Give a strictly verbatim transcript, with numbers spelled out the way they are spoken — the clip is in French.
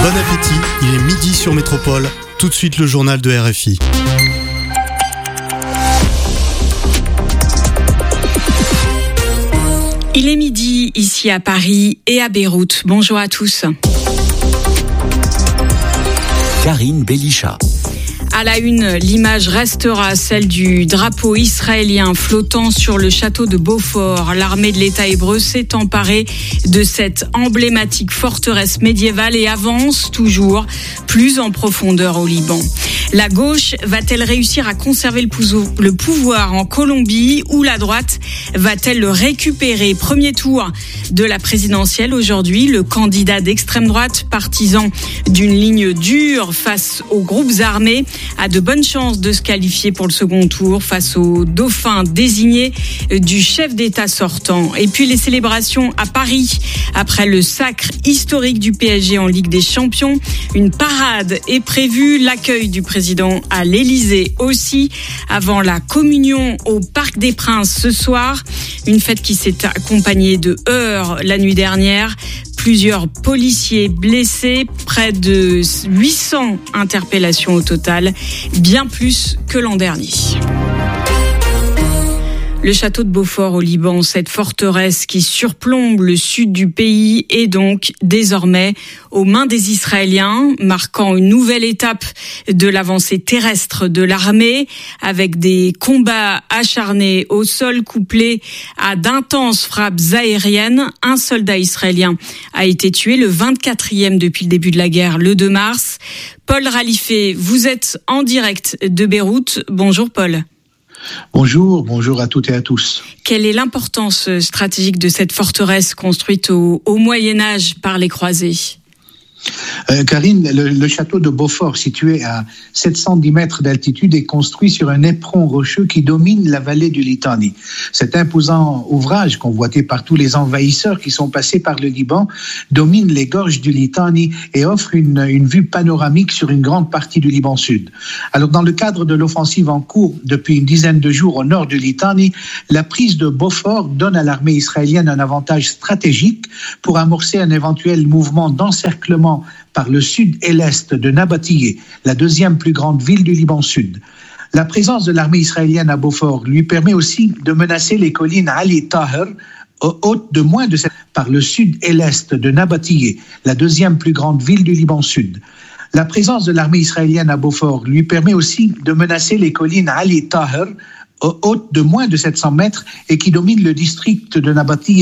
Bon appétit, il est midi sur Métropole. Tout de suite le journal de R F I. Il est midi ici à Paris et à Beyrouth. Bonjour à tous. Karine Bélichat. À la une, l'image restera celle du drapeau israélien flottant sur le château de Beaufort. L'armée de l'État hébreu s'est emparée de cette emblématique forteresse médiévale et avance toujours plus en profondeur au Liban. La gauche va-t-elle réussir à conserver le pouvoir en Colombie ou la droite va-t-elle le récupérer? Premier tour de la présidentielle aujourd'hui. Le candidat d'extrême droite, partisan d'une ligne dure face aux groupes armés, a de bonnes chances de se qualifier pour le second tour face au dauphin désigné du chef d'État sortant. Et puis les célébrations à Paris après le sacre historique du P S G en Ligue des Champions. Une parade est prévue, l'accueil du président à l'Élysée aussi, avant la communion au Parc des Princes ce soir. Une fête qui s'est accompagnée de heurts la nuit dernière. Plusieurs policiers blessés, près de huit cents interpellations au total, bien plus que l'an dernier. Le château de Beaufort au Liban, cette forteresse qui surplombe le sud du pays, est donc désormais aux mains des Israéliens, marquant une nouvelle étape de l'avancée terrestre de l'armée, avec des combats acharnés au sol couplés à d'intenses frappes aériennes. Un soldat israélien a été tué, le vingt-quatrième depuis le début de la guerre, le deux mars. Paul Ralifé, vous êtes en direct de Beyrouth. Bonjour Paul. Bonjour, bonjour à toutes et à tous. Quelle est l'importance stratégique de cette forteresse construite au, au Moyen-Âge par les croisés ? Euh, Karine, le, le château de Beaufort, situé à sept cent dix mètres d'altitude, est construit sur un éperon rocheux qui domine la vallée du Litani. Cet imposant ouvrage, convoité par tous les envahisseurs qui sont passés par le Liban, domine les gorges du Litani et offre une, une vue panoramique sur une grande partie du Liban sud. Alors, dans le cadre de l'offensive en cours depuis une dizaine de jours au nord du Litani, la prise de Beaufort donne à l'armée israélienne un avantage stratégique pour amorcer un éventuel mouvement d'encerclement par le sud et l'est de Nabatiyeh, la deuxième plus grande ville du Liban sud. La présence de l'armée israélienne à Beaufort lui permet aussi de menacer les collines Ali Taher, hautes de moins de sept par le sud et l'est de Nabatiyeh, la deuxième plus grande ville du Liban sud. La présence de l'armée israélienne à Beaufort lui permet aussi de menacer les collines Ali Taher, hautes de moins de sept cents mètres et qui dominent le district de Nabatiyeh